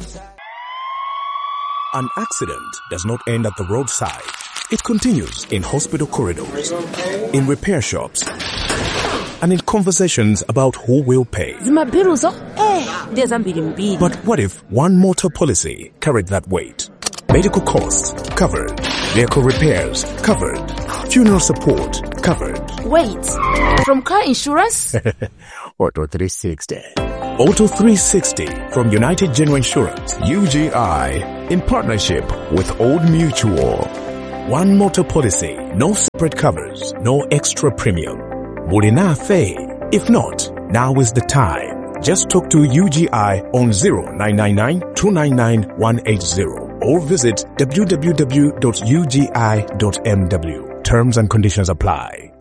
An accident does not end at the roadside. It continues in hospital corridors, in repair shops, and in conversations about who will pay. But what if one motor policy carried that weight? Medical costs covered. Vehicle repairs covered. Funeral support covered. Wait, from car insurance? Auto 360. Auto 360 from United General Insurance, UGI, in partnership with Old Mutual. One motor policy, no separate covers, no extra premium. Burina Faye. If not, now is the time. Just talk to UGI on 0999 299 180 or visit www.ugi.mw. Terms and conditions apply.